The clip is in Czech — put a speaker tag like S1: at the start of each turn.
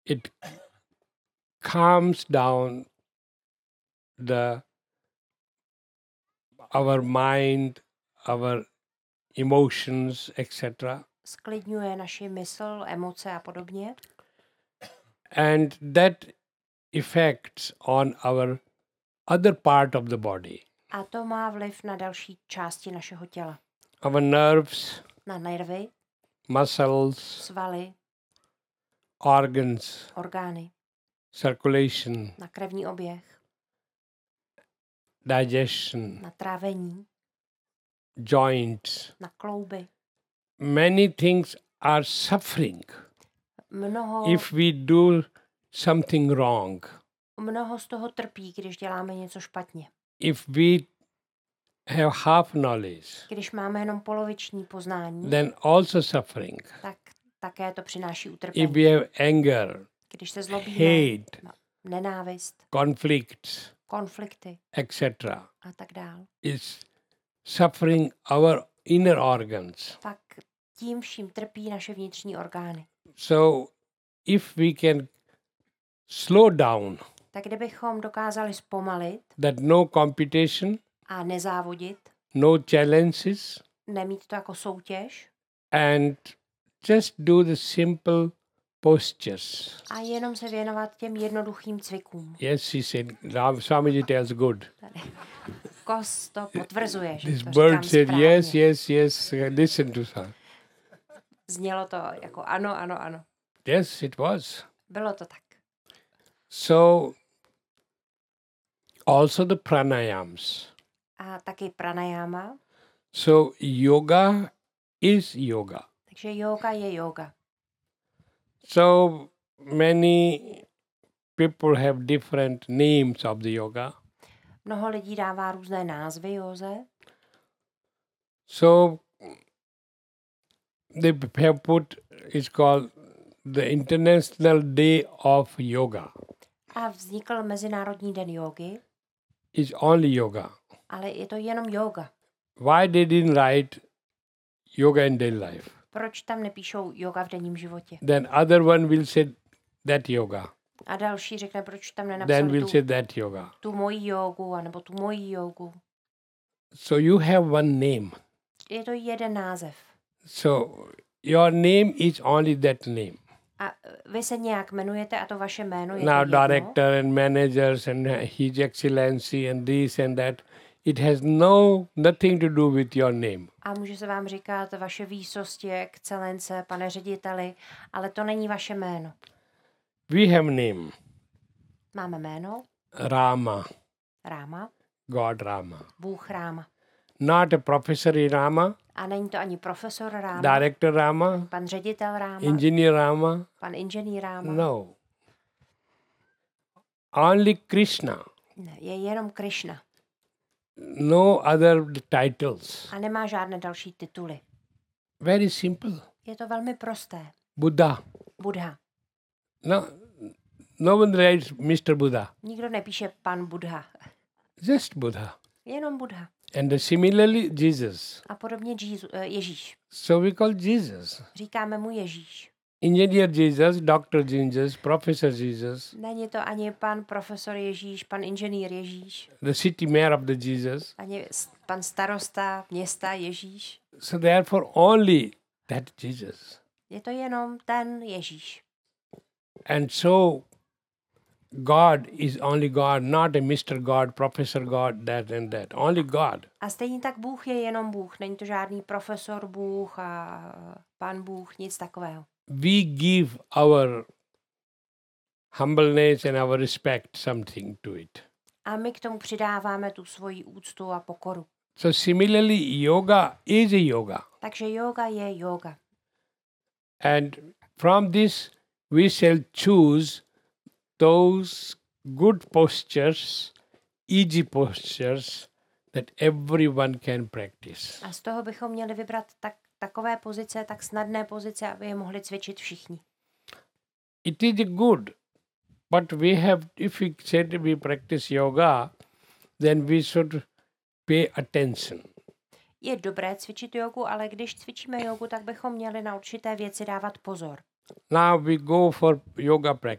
S1: it calms down our mind, our emotions, etc.
S2: Sklidňuje naši mysl, emoce a podobně.
S1: And that affects on our other part of the body.
S2: A to má vliv na další části našeho těla.
S1: Our nerves,
S2: Na nervy,
S1: muscles,
S2: svaly,
S1: organs,
S2: orgány,
S1: circulation,
S2: na krevní oběh,
S1: digestion,
S2: na trávení,
S1: joints.
S2: na klouby.
S1: Many things are suffering if we do something wrong.
S2: Mnoho z toho trpí, když děláme něco špatně.
S1: If we have half knowledge,
S2: Když máme jenom poloviční poznání,
S1: then also suffering.
S2: tak také to přináší
S1: If
S2: utrpení.
S1: we have anger,
S2: Když se zlobíme,
S1: hate,
S2: nenávist,
S1: conflicts,
S2: konflikty
S1: etc.,
S2: a tak dál,
S1: is suffering our inner organs.
S2: tak tím vším trpí naše vnitřní orgány.
S1: So if we can slow down,
S2: Tak kdybychom dokázali zpomalit
S1: that no competition,
S2: a nezávodit,
S1: no challenges,
S2: nemít to jako soutěž
S1: and just do the simple postures.
S2: a jenom se věnovat těm jednoduchým cvikům.
S1: Yes, he said, Swamiji tells good.
S2: Kos to potvrzuje, že
S1: This
S2: to
S1: bird
S2: říkám
S1: said,
S2: správně.
S1: yes, listen to her.
S2: Znělo to jako ano, ano, ano.
S1: Yes, it was.
S2: Bylo to tak.
S1: So, also the pranayams.
S2: A taky pranayama.
S1: So, yoga is yoga.
S2: Takže yoga je yoga.
S1: So, many people have different names of the yoga.
S2: Mnoho lidí dává různé názvy józe.
S1: So, they have put, it's called the International Day of Yoga.
S2: A vznikl Mezinárodní den jógy,
S1: It's only yoga.
S2: ale je to jenom yoga.
S1: Why they didn't write yoga in daily life?
S2: Proč tam nepíšou yoga v denním životě?
S1: Then other one will say that yoga.
S2: A další řekne, proč tam
S1: Then
S2: nenapsali
S1: will say that yoga.
S2: tu moji jogu, anebo tu moji jogu.
S1: So you have one name.
S2: Je to jeden název.
S1: So your name is only that name.
S2: A vy se nějak jmenujete a to vaše jméno je
S1: Now
S2: to jedno.
S1: director and managers and His Excellency and this and that. It has nothing to do with your name.
S2: A může se vám říkat vaše výsosti, excelence, pane řediteli, ale to není vaše jméno.
S1: We have name.
S2: Máme jméno
S1: Rama.
S2: Ráma,
S1: God Rama.
S2: Bůh Ráma.
S1: Not a professor Rama,
S2: A není to ani profesor Ráma,
S1: director Rama,
S2: pan ředitel Ráma,
S1: engineer Rama.
S2: pan inženýr Ráma.
S1: No. Only Krishna.
S2: Ne, je jenom Krishna
S1: No other titles.
S2: a nemá žádné další tituly.
S1: Very simple.
S2: Je to velmi prosté.
S1: Buddha.
S2: Buddha.
S1: No one writes Mr. Buddha.
S2: Nikdo nepíše pan Buddha.
S1: Just Buddha.
S2: Jenom Buddha.
S1: And similarly Jesus.
S2: A podobně Ježíš.
S1: So we call Jesus.
S2: Říkáme mu Ježíš.
S1: Engineer Jesus, Dr. Jesus, Professor Jesus,
S2: Není to ani pan profesor Ježíš, pan inženýr Ježíš,
S1: the city mayor of the Jesus.
S2: ani pan starosta města Ježíš.
S1: So therefore only that Jesus.
S2: Je to jenom ten Ježíš.
S1: And so God is only God, not a Mr. God, Professor God, that and that. Only God.
S2: A stejně tak Bůh je jenom Bůh. Není to žádný profesor Bůh a pan Bůh, nic takového.
S1: We give our humbleness and our respect something to it.
S2: A my k tomu přidáváme tu svoji úctu a pokoru.
S1: So similarly, yoga is a yoga.
S2: Takže yoga je yoga.
S1: And from this, we shall choose those good postures, easy postures that everyone can practice.
S2: A z toho bychom měli vybrat takové pozice, tak snadné pozice, aby je mohli cvičit všichni.
S1: It is good, but we have, if we said we practice yoga, then we should pay attention.
S2: Je dobré cvičit jogu, ale když cvičíme jogu, tak bychom měli na určité věci dávat pozor.
S1: Now we go for yoga practice.